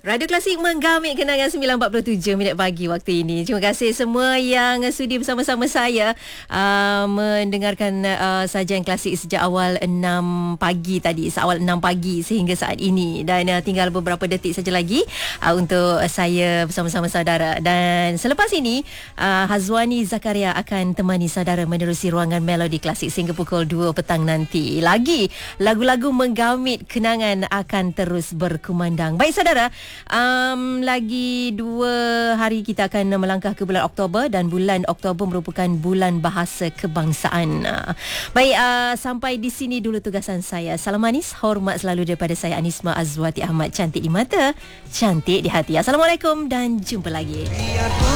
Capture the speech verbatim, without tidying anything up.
Radio Klasik menggamit kenangan sembilan empat puluh tujuh minit pagi waktu ini. Terima kasih semua yang sudi bersama-sama saya uh, mendengarkan uh, sajian klasik sejak awal enam pagi tadi, seawal enam pagi sehingga saat ini. Dan uh, tinggal beberapa detik saja lagi uh, untuk uh, saya bersama-sama saudara. Dan selepas ini uh, Hazwani Zakaria akan temani saudara menerusi ruangan Melodi Klasik sehingga pukul dua petang nanti. Lagi lagu-lagu menggamit kenangan akan terus berkumandang. Baik saudara, Um, lagi dua hari kita akan melangkah ke bulan Oktober dan bulan Oktober merupakan bulan bahasa kebangsaan. Uh, baik, uh, sampai di sini dulu tugasan saya. Salam manis, hormat selalu daripada saya Anisma Azwati Ahmad. Cantik di mata, cantik di hati. Assalamualaikum dan jumpa lagi.